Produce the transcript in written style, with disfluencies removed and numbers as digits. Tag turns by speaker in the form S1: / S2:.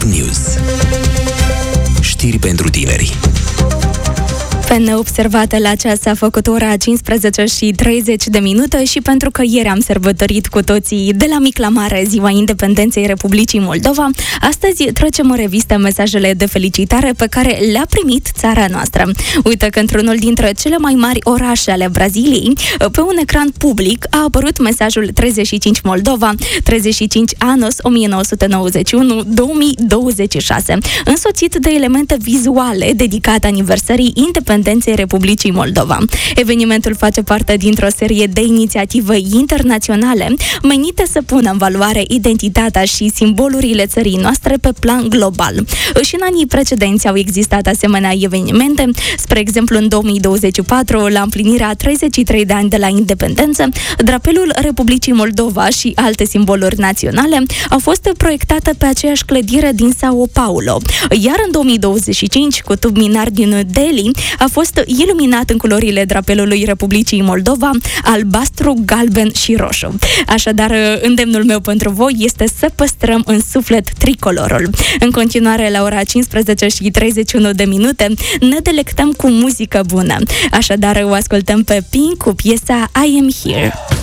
S1: News. Știri pentru tineri.
S2: Pe neobservată la ceas a făcut ora 15:30 și pentru că ieri am sărbătorit cu toții de la mic la mare Ziua Independenței Republicii Moldova, astăzi trecem în revistă mesajele de felicitare pe care le-a primit țara noastră. Uite că într-unul dintre cele mai mari orașe ale Braziliei, pe un ecran public a apărut mesajul 35 Moldova, 35 Anos 1991-2026, însoțit de elemente vizuale dedicate aniversării Independenței Republicii Moldova. Evenimentul face parte dintr-o serie de inițiative internaționale menite să pună în valoare identitatea și simbolurile țării noastre pe plan global. Și în anii precedenți au existat asemenea evenimente. Spre exemplu, în 2024, la împlinirea 33 de ani de la independență, drapelul Republicii Moldova și alte simboluri naționale au fost proiectate pe aceeași clădire din Sao Paulo. Iar în 2025, cutub minar din Delhi a fost iluminat în culorile drapelului Republicii Moldova, albastru, galben și roșu. Așadar, îndemnul meu pentru voi este să păstrăm în suflet tricolorul. În continuare, la ora 15:31, ne delectăm cu muzică bună. Așadar, o ascultăm pe Pink cu piesa I Am Here.